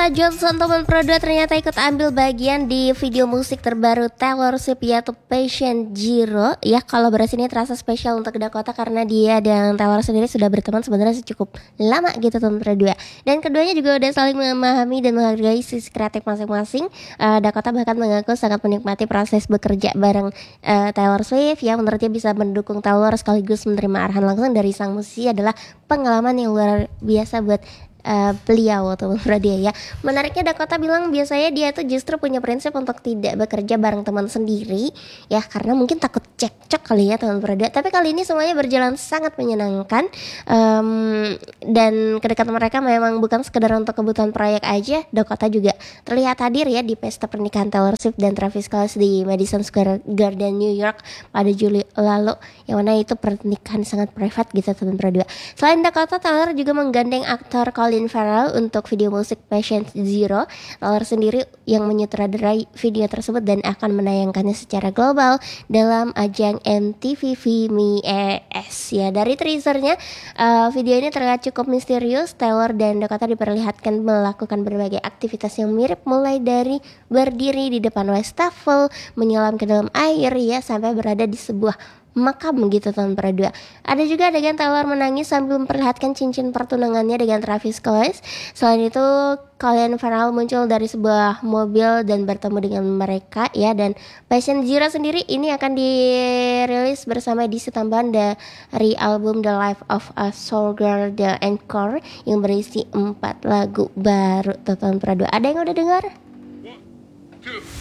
Dakota Johnson teman Pro 2 ternyata ikut ambil bagian di video musik terbaru Taylor Swift yaitu Patient Zero. Ya, kolaborasi ini terasa spesial untuk Dakota karena dia dan Taylor sendiri sudah berteman sebenarnya cukup lama gitu teman Pro 2. Dan keduanya juga udah saling memahami dan menghargai sisi kreatif masing-masing. Dakota bahkan mengaku sangat menikmati proses bekerja bareng Taylor Swift. Ya, menurutnya bisa mendukung Taylor sekaligus menerima arahan langsung dari sang musisi adalah pengalaman yang luar biasa buat beliau teman dia ya. Menariknya Dakota bilang biasanya dia tuh justru punya prinsip untuk tidak bekerja bareng teman sendiri ya, karena mungkin takut cekcok kali ya teman dia. Tapi kali ini semuanya berjalan sangat menyenangkan, dan kedekatan mereka memang bukan sekedar untuk kebutuhan proyek aja. Dakota juga terlihat hadir ya di pesta pernikahan Taylor Swift dan Travis Kelce di Madison Square Garden New York pada Juli lalu, yang mana itu pernikahan sangat private gitu teman dia. Selain Dakota, Taylor juga menggandeng aktor Colin Farrell untuk video musik Patient Zero. Taylor sendiri yang menyutradarai video tersebut dan akan menayangkannya secara global dalam ajang MTV VMAs. Ya, dari teasernya, video ini terlihat cukup misterius. Taylor dan Dakota diperlihatkan melakukan berbagai aktivitas yang mirip, mulai dari berdiri di depan wastafel, menyelam ke dalam air ya, sampai berada di sebuah makam gitu teman berdua. Ada juga adegan Taylor menangis sambil memperlihatkan cincin pertunangannya dengan Travis Kelce. Selain itu, Colin Farrell muncul dari sebuah mobil dan bertemu dengan mereka ya. Dan Patient Zero sendiri ini akan dirilis bersama edisi tambahan dari album The Life of a Soul Girl The Encore yang berisi 4 lagu baru teman berdua. Ada yang udah dengar? 1, 2